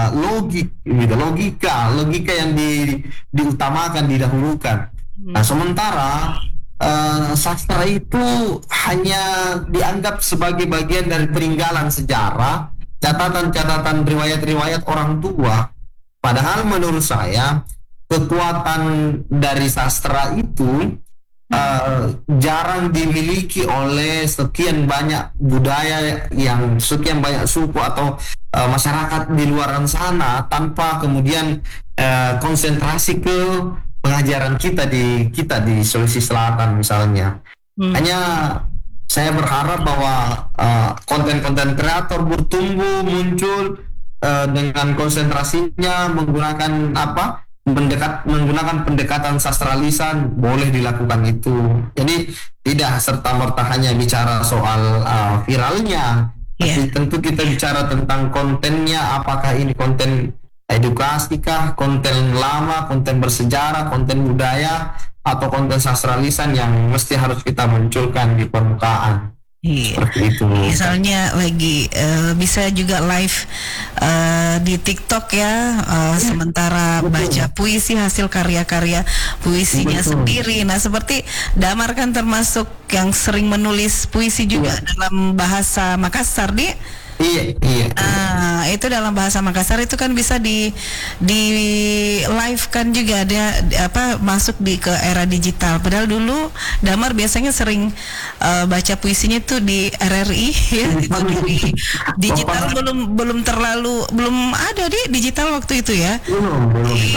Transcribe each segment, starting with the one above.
logika yang diutamakan, didahulukan. Nah, sementara sastra itu hanya dianggap sebagai bagian dari peninggalan sejarah, catatan-catatan riwayat-riwayat orang tua. Padahal menurut saya kekuatan dari sastra itu jarang dimiliki oleh sekian banyak budaya, yang sekian banyak suku atau masyarakat di luar sana, tanpa kemudian konsentrasi ke pengajaran kita di Sulawesi Selatan misalnya. Hanya saya berharap bahwa konten-konten kreator bertumbuh, muncul dengan konsentrasinya menggunakan menggunakan pendekatan sastra lisan, boleh dilakukan itu. Jadi tidak serta-merta hanya bicara soal viralnya, tapi tentu kita bicara tentang kontennya. Apakah ini konten edukasi kah, konten lama, konten bersejarah, konten budaya, atau konten sastra lisan yang mesti harus kita munculkan di permukaan. Seperti itu. Misalnya lagi bisa juga live di TikTok ya, sementara baca puisi hasil karya-karya puisinya sendiri. Nah, seperti Damar kan termasuk yang sering menulis puisi juga dalam bahasa Makassar, Di. Iya. Itu dalam bahasa Makassar itu kan bisa di live kan juga, ada masuk ke era digital. Padahal dulu Damar biasanya sering baca puisinya tuh di RRI ya, itu di digital belum ada di digital waktu itu ya. Belum.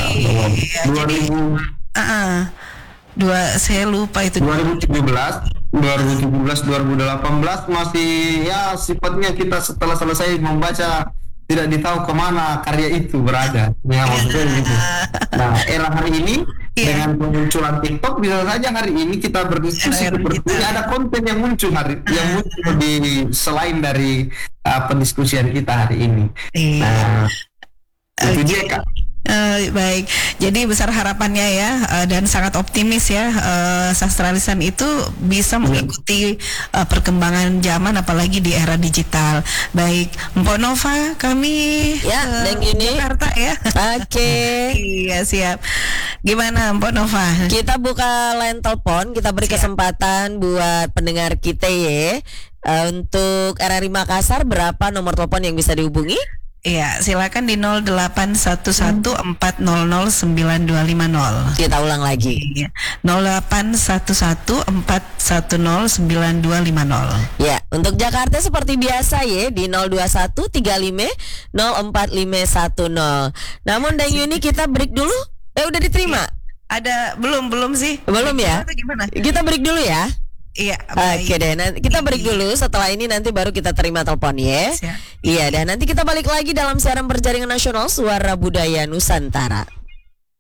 Saya lupa itu 2018 masih ya sifatnya kita setelah selesai membaca tidak ditahu kemana karya itu berada ya, maksudnya gitu. Nah, era hari ini dengan kemunculan TikTok, bisa saja hari ini kita berdiskusi seperti ada konten yang muncul di selain dari pendiskusian kita hari ini. Nah, itu dia Kak. Baik, jadi besar harapannya ya, dan sangat optimis ya, sastra lisan itu bisa mengikuti perkembangan zaman, apalagi di era digital. Baik, Mpok Nova, kami Jakarta ya. Oke. Iya, siap. Gimana Mpok Nova? Kita buka line telepon, kita beri kesempatan buat pendengar kita ya. Untuk RRI Makassar, berapa nomor telepon yang bisa dihubungi? Iya, silakan di 0811400950. Kita ulang lagi. 0811410950. Ya, untuk Jakarta seperti biasa ya di 02135045110. Namun Dan Yuni kita break dulu. Udah diterima? Ada belum sih? Belum ya? Gimana? Kita break dulu ya. Iya. Oke deh, nanti kita break dulu. Setelah ini nanti baru kita terima telepon ya. Iya, dan nanti kita balik lagi dalam siaran Berjaringan Nasional Suara Budaya Nusantara.